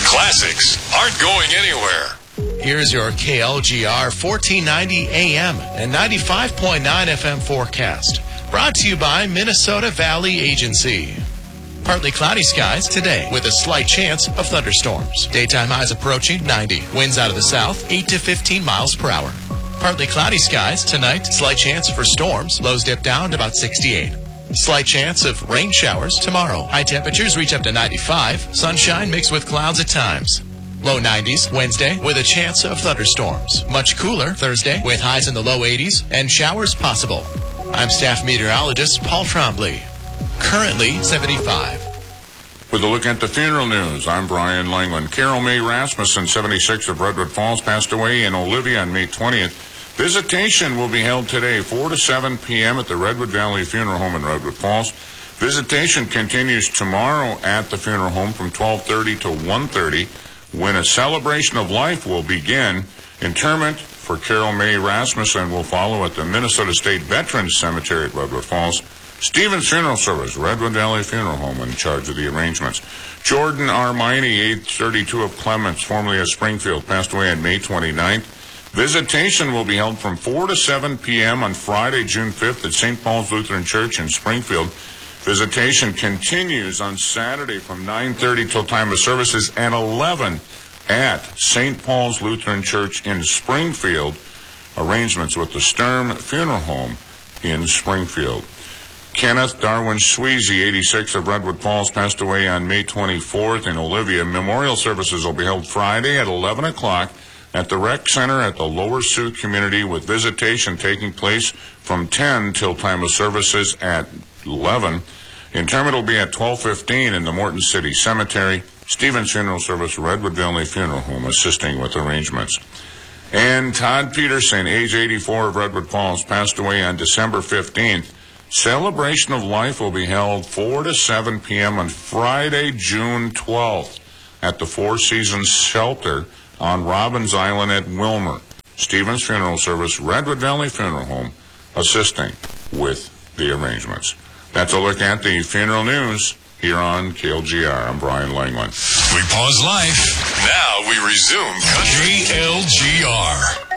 The classics aren't going anywhere. Here's your KLGR 1490 AM and 95.9 FM forecast. Brought to you by Minnesota Valley Agency. Partly cloudy skies today with a slight chance of thunderstorms. Daytime highs approaching 90. Winds out of the south 8 to 15 miles per hour. Partly cloudy skies tonight. Slight chance for storms. Lows dip down to about 68. Slight chance of rain showers tomorrow. High temperatures reach up to 95. Sunshine mixed with clouds at times. Low 90s Wednesday with a chance of thunderstorms. Much cooler Thursday with highs in the low 80s and showers possible. I'm staff meteorologist Paul Trombley. Currently 75. With a look at the funeral news, I'm Brian Langland. Carol May Rasmussen, 76 of Redwood Falls, passed away in Olivia on May 20th. Visitation will be held today, 4 to 7 p.m. at the Redwood Valley Funeral Home in Redwood Falls. Visitation continues tomorrow at the funeral home from 12:30 to 1:30, when a celebration of life will begin. Interment for Carol May Rasmussen will follow at the Minnesota State Veterans Cemetery at Redwood Falls. Stevens Funeral Service, Redwood Valley Funeral Home, in charge of the arrangements. Jordan R. Miney, age 32 of Clements, formerly of Springfield, passed away on May 29th. Visitation will be held from 4 to 7 p.m. on Friday, June 5th at St. Paul's Lutheran Church in Springfield. Visitation continues on Saturday from 9:30 till time of services at 11 at St. Paul's Lutheran Church in Springfield. Arrangements with the Sturm Funeral Home in Springfield. Kenneth Darwin Sweezy, 86 of Redwood Falls, passed away on May 24th in Olivia. Memorial services will be held Friday at 11 o'clock at the Rec Center at the Lower Sioux community, with visitation taking place from 10 till time of services at 11. Interment will be at 12:15 in the Morton City Cemetery. Stevens Funeral Service, Redwood Valley Funeral Home, assisting with arrangements. And Todd Peterson, age 84 of Redwood Falls, passed away on December 15th. Celebration of life will be held 4 to 7 p.m. on Friday, June 12th at the Four Seasons Shelter on Robbins Island at Wilmer. Stevens Funeral Service, Redwood Valley Funeral Home, assisting with the arrangements. That's a look at the funeral news here on KLGR. I'm Brian Langland. We pause life. Now we resume Country KLGR.